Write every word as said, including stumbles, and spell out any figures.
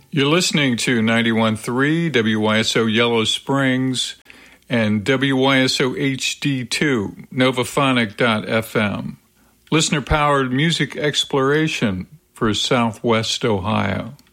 You're listening to ninety-one point three W Y S O Yellow Springs and W Y S O H D two, Novaphonic dot f m. Listener-powered music exploration for Southwest Ohio.